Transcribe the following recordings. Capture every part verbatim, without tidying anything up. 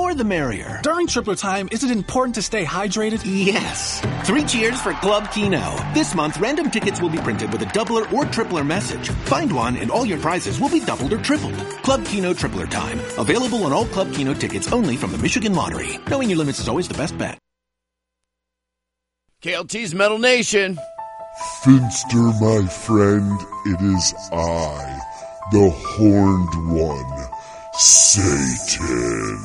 more the merrier. During Tripler time, is it important to stay hydrated? Yes. Three cheers for Club Kino. This month, random tickets will be printed with a doubler or tripler message. Find one and all your prizes will be doubled or tripled. Club Kino Tripler time. Available on all Club Kino tickets only from the Michigan Lottery. Knowing your limits is always the best bet. K L T's Metal Nation. Finster, my friend, it is I, the Horned One, Satan.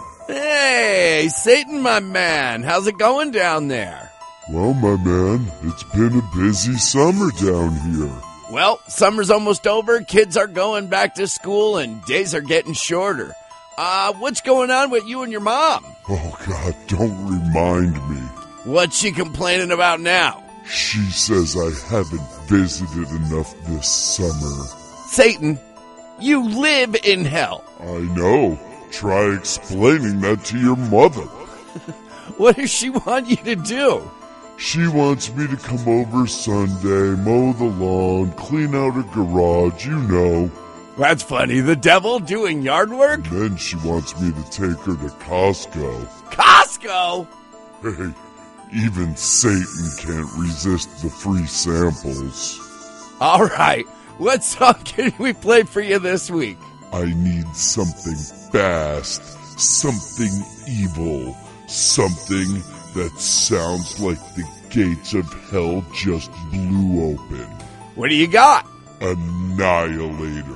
Hey, Satan, my man. How's it going down there? Well, my man, it's been a busy summer down here. Well, summer's almost over, kids are going back to school, and days are getting shorter. Uh, what's going on with you and your mom? Oh, God, don't remind me. What's she complaining about now? She says I haven't visited enough this summer. Satan, you live in hell. I know. Try explaining that to your mother. What does she want you to do? She wants me to come over Sunday, mow the lawn, clean out her garage, you know. That's funny. The devil doing yard work? And then she wants me to take her to Costco. Costco? Hey, even Satan can't resist the free samples. All right. What song can we play for you this week? I need something fast, something evil, something that sounds like the gates of hell just blew open. What do you got? Annihilator.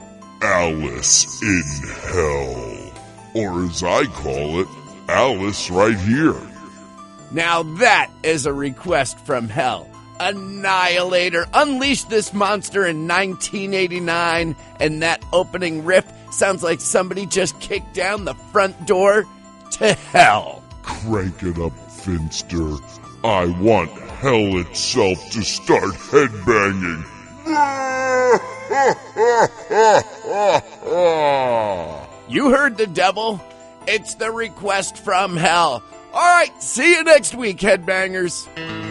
Alice in Hell. Or as I call it, Alice right here. Now that is a request from hell. Annihilator. Unleash this monster in nineteen eighty-nine, and that opening riff sounds like somebody just kicked down the front door to hell. Crank it up, Finster. I want hell itself to start headbanging. You heard the devil. It's the request from hell. All right, see you next week, headbangers.